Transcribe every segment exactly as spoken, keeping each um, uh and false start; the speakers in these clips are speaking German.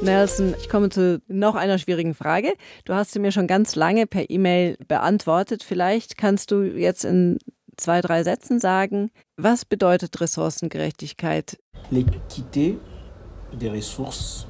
Nelson, ich komme zu noch einer schwierigen Frage. Du hast sie mir schon ganz lange per E-Mail beantwortet. Vielleicht kannst du jetzt in zwei, drei Sätzen sagen, was bedeutet Ressourcengerechtigkeit? L'équité des ressources,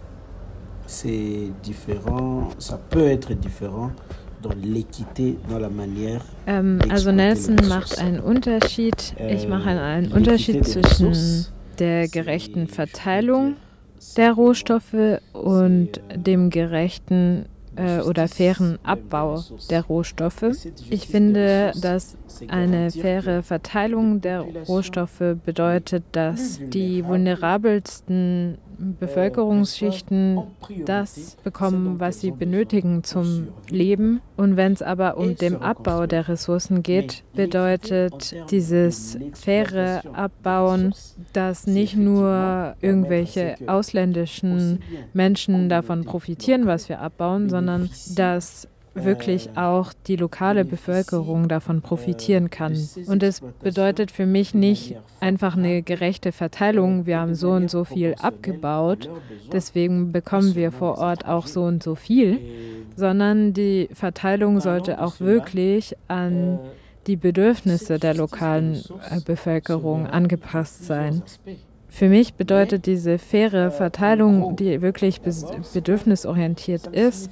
c'est différent, ça peut être différent dans l'équité, dans la manière. Ähm, also Nelson macht einen Unterschied. Ich mache einen Unterschied zwischen der gerechten Verteilung der Rohstoffe und dem gerechten äh, oder fairen Abbau der Rohstoffe. Ich finde, dass eine faire Verteilung der Rohstoffe bedeutet, dass die vulnerabelsten Bevölkerungsschichten das bekommen, was sie benötigen zum Leben. Und wenn es aber um den Abbau der Ressourcen geht, bedeutet dieses faire Abbauen, dass nicht nur irgendwelche ausländischen Menschen davon profitieren, was wir abbauen, sondern dass wirklich auch die lokale Bevölkerung davon profitieren kann. Und es bedeutet für mich nicht einfach eine gerechte Verteilung, wir haben so und so viel abgebaut, deswegen bekommen wir vor Ort auch so und so viel, sondern die Verteilung sollte auch wirklich an die Bedürfnisse der lokalen Bevölkerung angepasst sein. Für mich bedeutet diese faire Verteilung, die wirklich bedürfnisorientiert ist,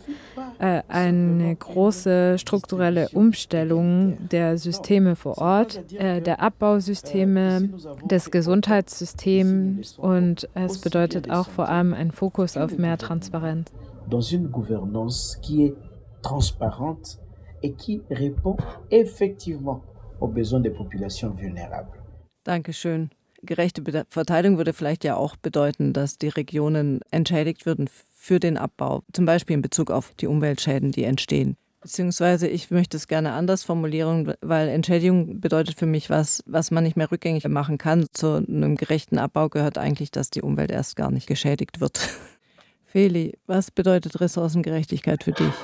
eine große strukturelle Umstellung der Systeme vor Ort, der Abbausysteme, des Gesundheitssystems und es bedeutet auch vor allem einen Fokus auf mehr Transparenz. Dans une gouvernance qui est transparente et qui répond effectivement aux besoins des populations vulnérables. Dankeschön. Gerechte Verteilung würde vielleicht ja auch bedeuten, dass die Regionen entschädigt würden für den Abbau, zum Beispiel in Bezug auf die Umweltschäden, die entstehen. Beziehungsweise ich möchte es gerne anders formulieren, weil Entschädigung bedeutet für mich was, was man nicht mehr rückgängig machen kann. Zu einem gerechten Abbau gehört eigentlich, dass die Umwelt erst gar nicht geschädigt wird. Feli, was bedeutet Ressourcengerechtigkeit für dich?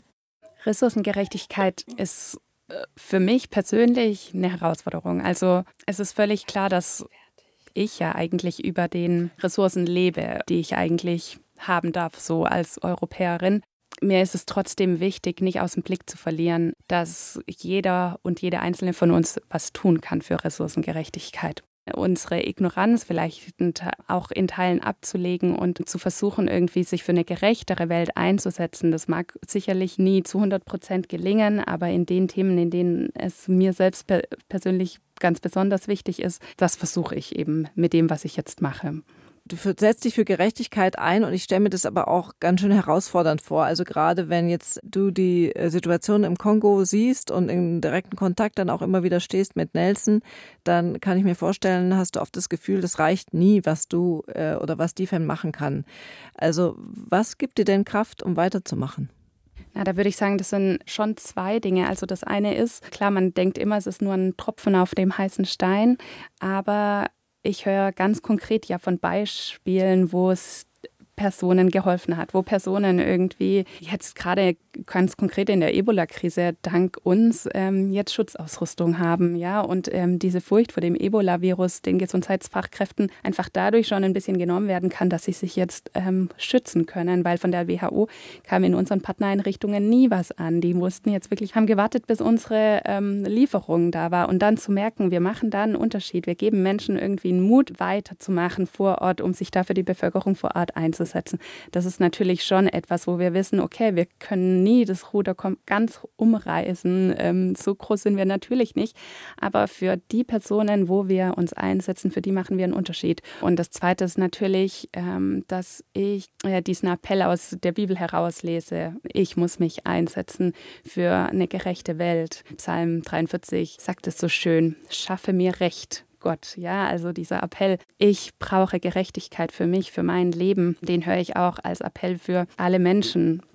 Ressourcengerechtigkeit ist für mich persönlich eine Herausforderung. Also es ist völlig klar, dass ich ja eigentlich über den Ressourcen lebe, die ich eigentlich haben darf, so als Europäerin. Mir ist es trotzdem wichtig, nicht aus dem Blick zu verlieren, dass jeder und jede Einzelne von uns was tun kann für Ressourcengerechtigkeit. Unsere Ignoranz vielleicht auch in Teilen abzulegen und zu versuchen, irgendwie sich für eine gerechtere Welt einzusetzen. Das mag sicherlich nie zu hundert Prozent gelingen, aber in den Themen, in denen es mir selbst per- persönlich ganz besonders wichtig ist, das versuche ich eben mit dem, was ich jetzt mache. Du setzt dich für Gerechtigkeit ein und ich stelle mir das aber auch ganz schön herausfordernd vor. Also gerade wenn jetzt du die Situation im Kongo siehst und in direkten Kontakt dann auch immer wieder stehst mit Nelson, dann kann ich mir vorstellen, hast du oft das Gefühl, das reicht nie, was du äh, oder was D F E M machen kann. Also was gibt dir denn Kraft, um weiterzumachen? Na, da würde ich sagen, das sind schon zwei Dinge. Also das eine ist, klar, man denkt immer, es ist nur ein Tropfen auf dem heißen Stein, aber ich höre ganz konkret ja von Beispielen, wo es Personen geholfen hat, wo Personen irgendwie jetzt gerade ganz konkret in der Ebola-Krise dank uns ähm, jetzt Schutzausrüstung haben, ja, und ähm, diese Furcht vor dem Ebola-Virus den Gesundheitsfachkräften einfach dadurch schon ein bisschen genommen werden kann, dass sie sich jetzt ähm, schützen können, weil von der W H O kam in unseren Partnereinrichtungen nie was an. Die mussten jetzt wirklich, haben gewartet, bis unsere ähm, Lieferung da war und dann zu merken, wir machen da einen Unterschied, wir geben Menschen irgendwie einen Mut weiterzumachen vor Ort, um sich da für die Bevölkerung vor Ort einzusetzen. Das ist natürlich schon etwas, wo wir wissen, okay, wir können nie das Ruder ganz umreißen. Ähm, so groß sind wir natürlich nicht. Aber für die Personen, wo wir uns einsetzen, für die machen wir einen Unterschied. Und das Zweite ist natürlich, ähm, dass ich äh, diesen Appell aus der Bibel herauslese. Ich muss mich einsetzen für eine gerechte Welt. Psalm dreiundvierzig sagt es so schön, schaffe mir Recht. Gott, ja, also dieser Appell, ich brauche Gerechtigkeit für mich, für mein Leben, den höre ich auch als Appell für alle Menschen,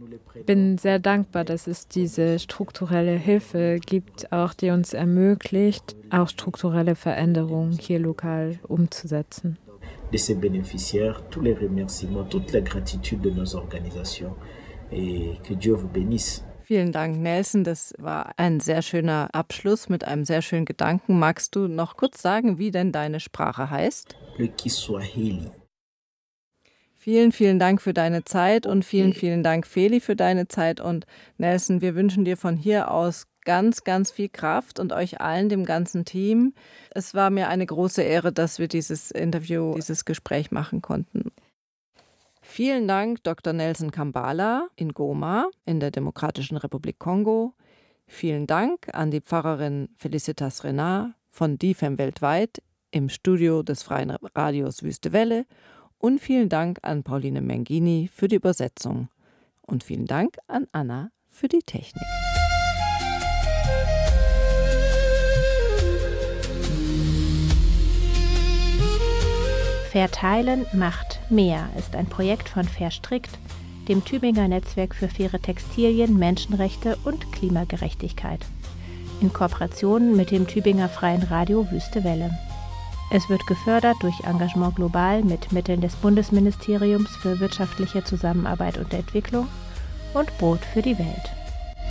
bin sehr dankbar, dass es diese strukturelle Hilfe gibt, auch die uns ermöglicht, auch strukturelle Veränderungen hier lokal umzusetzen. De ces bénéficiaires, tous les remerciements, toute la gratitude de nos organisations et que Dieu vous bénisse. Vielen Dank, Nelson. Das war ein sehr schöner Abschluss mit einem sehr schönen Gedanken. Magst du noch kurz sagen, wie denn deine Sprache heißt? Le Kiswahili. Vielen, vielen Dank für deine Zeit und vielen, vielen Dank, Feli, für deine Zeit. Und Nelson, wir wünschen dir von hier aus ganz, ganz viel Kraft und euch allen, dem ganzen Team. Es war mir eine große Ehre, dass wir dieses Interview, dieses Gespräch machen konnten. Vielen Dank, Doktor Nelson Kambala in Goma in der Demokratischen Republik Kongo. Vielen Dank an die Pfarrerin Felicitas Renard von D I F E M weltweit im Studio des Freien Radios Wüste Welle. Und vielen Dank an Pauline Mengini für die Übersetzung. Und vielen Dank an Anna für die Technik. Verteilen macht mehr ist ein Projekt von Verstrickt, dem Tübinger Netzwerk für faire Textilien, Menschenrechte und Klimagerechtigkeit. In Kooperation mit dem Tübinger Freien Radio Wüste Welle. Es wird gefördert durch Engagement Global mit Mitteln des Bundesministeriums für wirtschaftliche Zusammenarbeit und Entwicklung und Brot für die Welt.